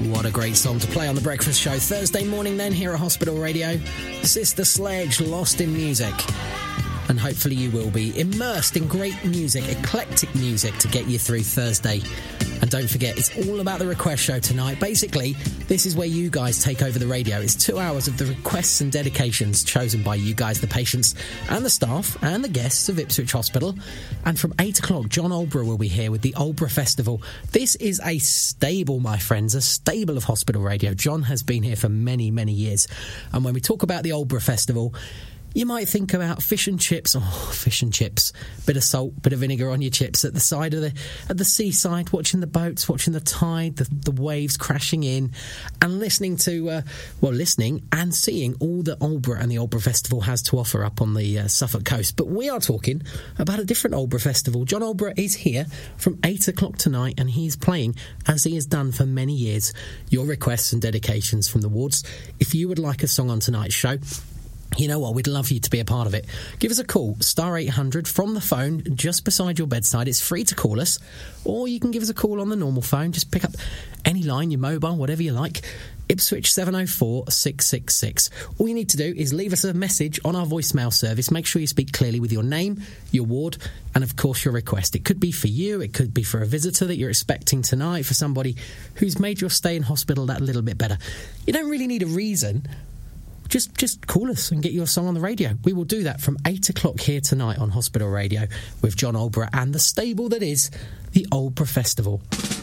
What a great song to play on The Breakfast Show Thursday morning then here at Hospital Radio. Sister Sledge, Lost in Music. And hopefully you will be immersed in great music, eclectic music to get you through Thursday. And don't forget, it's all about the request show tonight. Basically, this is where you guys take over the radio. It's 2 hours of the requests and dedications chosen by you guys, the patients and the staff and the guests of Ipswich Hospital. And from 8 o'clock, John Aldborough will be here with the Aldborough Festival. This is a stable, my friends, a stable of hospital radio. John has been here for many, many years. And when we talk about the Aldborough Festival, you might think about fish and chips. Oh, fish and chips. Bit of salt, bit of vinegar on your chips at the side of at the seaside, watching the boats, watching the tide, the waves crashing in, and listening to, listening and seeing all that Aldborough and the Aldborough Festival has to offer up on the Suffolk coast. But we are talking about a different Aldborough Festival. John Aldborough is here from 8 o'clock tonight, and he's playing, as he has done for many years, your requests and dedications from the wards. If you would like a song on tonight's show, you know what, we'd love you to be a part of it. Give us a call, star 800 from the phone just beside your bedside. It's free to call us, or you can give us a call on the normal phone. Just pick up any line, your mobile, whatever you like. Ipswich 704 666. All you need to do is leave us a message on our voicemail service. Make sure you speak clearly with your name, your ward, and of course your request. It could be for you, it could be for a visitor that you're expecting tonight, for somebody who's made your stay in hospital that little bit better. You don't really need a reason. Just call us and get your song on the radio. We will do that from 8 o'clock here tonight on Hospital Radio with John Aldborough and the stable that is the Aldborough Festival.